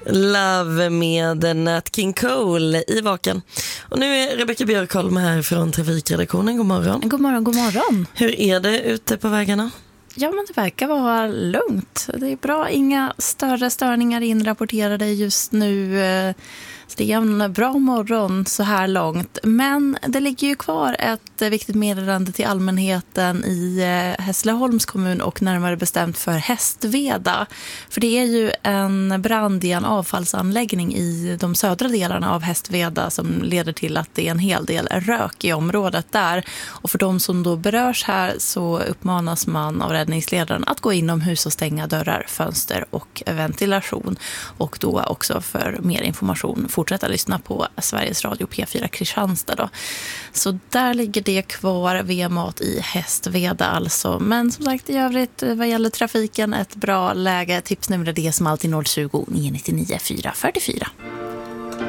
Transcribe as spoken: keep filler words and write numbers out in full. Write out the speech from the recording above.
Love med Nat King Cole i Vaken. Och nu är Rebecca Björkholm här från Trafikredaktionen. God morgon. God morgon, god morgon. Hur är det ute på vägarna? Ja, men det verkar vara lugnt. Det är bra, inga större störningar inrapporterade just nu. Det är en bra morgon så här långt. Men det ligger ju kvar ett viktigt meddelande till allmänheten i Hässleholms kommun och närmare bestämt för Hästveda. För det är ju en brand i en avfallsanläggning i de södra delarna av Hästveda som leder till att det är en hel del rök i området där. Och för de som då berörs här så uppmanas man av räddningsledaren att gå inomhus och stänga dörrar, fönster och ventilation. Och då också för mer information fortsätta lyssna på Sveriges Radio P fyra Kristianstad då. Så där ligger det kvar via mat i Hästveda alltså. Men som sagt i övrigt vad gäller trafiken ett bra läge. Tipsnumret är som alltid noll tjugo, nio nio nio, fyra fyra fyra.